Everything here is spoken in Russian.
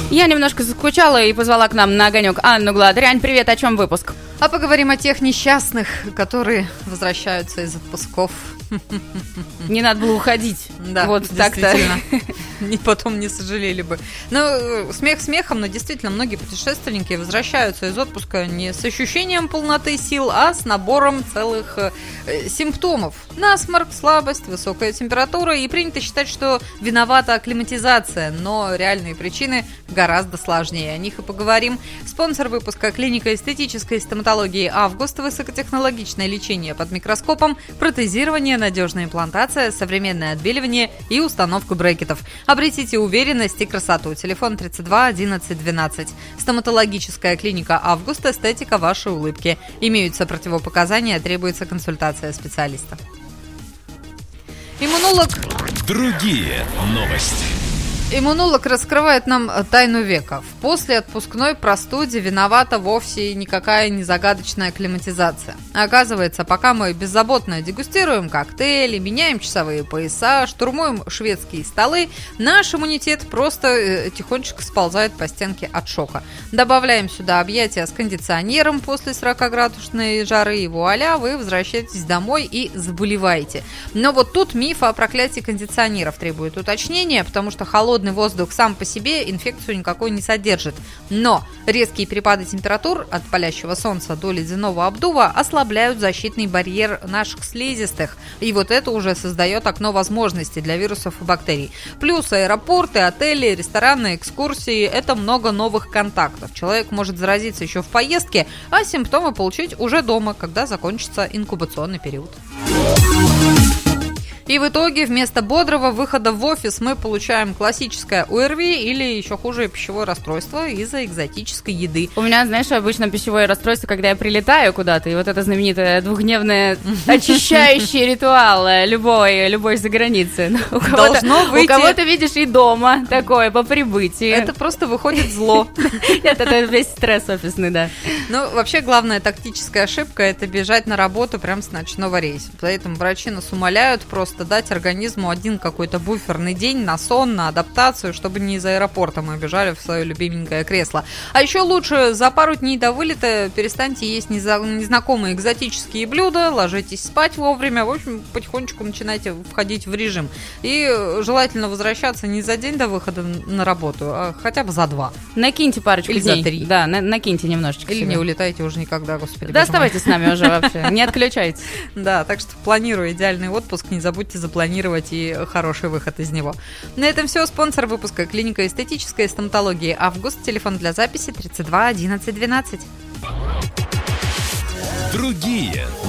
Я немножко заскучала и позвала к нам на огонек Анну Гладрянь. Привет, о чем выпуск? А поговорим о тех несчастных, которые возвращаются из отпусков. Не надо было уходить. Да, вот так-то. Потом не сожалели бы. Ну, смех смехом, но действительно многие путешественники возвращаются из отпуска не с ощущением полноты сил, а с набором целых симптомов. Насморк, слабость, высокая температура. И принято считать, что виновата акклиматизация, но реальные причины гораздо сложнее. О них и поговорим. Спонсор выпуска — клиника эстетической стоматологии «Август». Высокотехнологичное лечение под микроскопом, протезирование, надежная имплантация, современное отбеливание и установку брекетов. Обретите уверенность и красоту. Телефон 32 11 12. Стоматологическая клиника «Август». Эстетика вашей улыбки. Имеются противопоказания, требуется консультация специалиста. Иммунолог. Другие новости. Иммунолог раскрывает нам тайну века. В послеотпускной простуде виновата вовсе никакая не загадочная акклиматизация. Оказывается, пока мы беззаботно дегустируем коктейли, меняем часовые пояса, штурмуем шведские столы, наш иммунитет просто тихонечко сползает по стенке от шока. Добавляем сюда объятия с кондиционером после 40-градусной жары, и вуаля, вы возвращаетесь домой и заболеваете. Но вот тут миф о проклятии кондиционеров требует уточнения, потому что холодный воздух сам по себе инфекцию никакой не содержит. Но резкие перепады температур от палящего солнца до ледяного обдува ослабляют защитный барьер наших слизистых. И вот это уже создает окно возможностей для вирусов и бактерий. Плюс аэропорты, отели, рестораны, экскурсии – это много новых контактов. Человек может заразиться еще в поездке, а симптомы получить уже дома, когда закончится инкубационный период. И в итоге вместо бодрого выхода в офис мы получаем классическое ОРВИ или еще хуже пищевое расстройство из-за экзотической еды. У меня, знаешь, обычно пищевое расстройство, когда я прилетаю куда-то, и вот это знаменитое двухдневное очищающий ритуал любой за границей. У кого-то, видишь, и дома такое по прибытии. Это просто выходит зло. Нет, это весь стресс офисный, да. Ну, вообще, главная тактическая ошибка – это бежать на работу прямо с ночного рейса. Поэтому врачи нас умоляют просто дать организму один какой-то буферный день на сон, на адаптацию, чтобы не из аэропорта мы бежали в свое любименькое кресло. А еще лучше за пару дней до вылета перестаньте есть незнакомые экзотические блюда, ложитесь спать вовремя, в общем, потихонечку начинайте входить в режим. И желательно возвращаться не за день до выхода на работу, а хотя бы за 2. Накиньте парочку или дней. За 3. Да, накиньте немножечко. Или себе. Не улетайте уже никогда, господи. Да, оставайтесь с нами уже вообще, не отключайтесь. Да, так что планируя идеальный отпуск, не забудьте запланировать и хороший выход из него. На этом все. Спонсор выпуска — клиника эстетической стоматологии «Август». Телефон для записи 32 11 12. Другие